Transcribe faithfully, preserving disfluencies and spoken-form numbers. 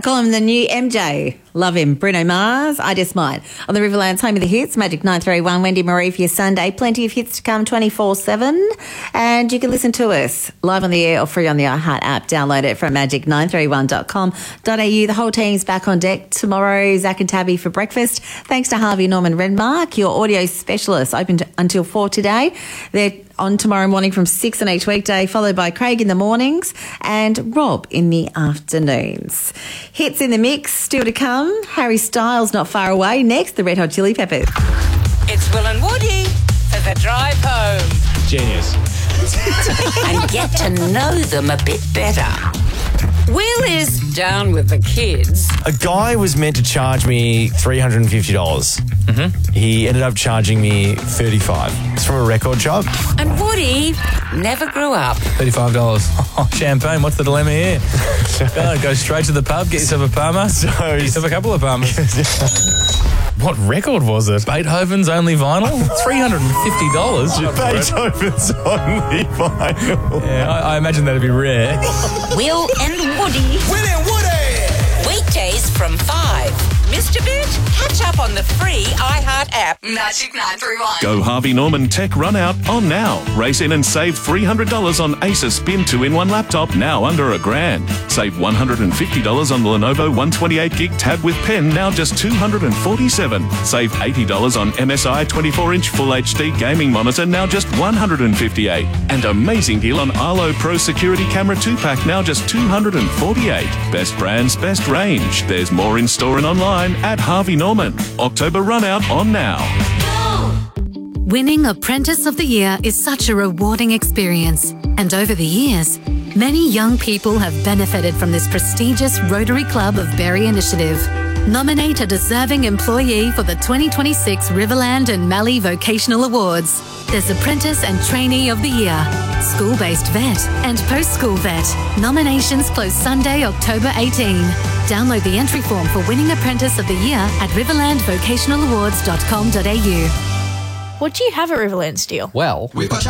I call him the new M J. Love him. Bruno Mars, I Just Might. On the Riverland's Home of the Hits, Magic nine three one, Wendy Marie for your Sunday. Plenty of hits to come twenty-four seven. And you can listen to us live on the air or free on the iHeart app. Download it from magic nine three one dot com dot a u. The whole team's back on deck tomorrow. Zach and Tabby for breakfast. Thanks to Harvey Norman Redmark, your audio specialist, open to, until four today. They're on tomorrow morning from six on each weekday, followed by Craig in the mornings and Rob in the afternoons. Hits in the mix, still to come. Harry Styles not far away. Next, the Red Hot Chili Peppers. It's Will and Woody for the drive home. Genius. And get to know them a bit better. Will is down with the kids. A guy was meant to charge me three hundred fifty dollars. Mm-hmm. He ended up charging me thirty-five dollars. It's from a record shop. And Woody never grew up. thirty-five dollars. Oh, champagne. What's the dilemma here? go, go straight to the pub, get yourself a Palmer. So get yourself a couple of Palmers. What record was it? Beethoven's Only Vinyl? three hundred fifty dollars? Beethoven's Only Vinyl. Yeah, I, I imagine that'd be rare. Will and Woody. Will and Woody! Weekdays from five. Missed a bit? Catch up on the free iHeart app. Magic nine three one. Go Harvey Norman Tech Run Out on now. Race in and save three hundred dollars on Acer Spin two in one laptop, now under a grand. Save one hundred fifty dollars on the Lenovo one twenty-eight gig tab with pen, now just two hundred forty-seven dollars. Save eighty dollars on M S I twenty-four inch Full H D gaming monitor, now just one hundred fifty-eight dollars. And amazing deal on Arlo Pro Security Camera two pack, now just two hundred forty-eight dollars. Best brands, best range. There's more in store and online at Harvey Norman. October Run Out on now. Winning Apprentice of the Year is such a rewarding experience, and over the years, many young people have benefited from this prestigious Rotary Club of Berry initiative. Nominate a deserving employee for the twenty twenty-six Riverland and Mallee Vocational Awards. There's Apprentice and Trainee of the Year, School-Based Vet and Post-School Vet. Nominations close Sunday, October eighteenth. Download the entry form for Winning Apprentice of the Year at riverland vocational awards dot com dot a u. What do you have at Riverland Steel? Well, We've got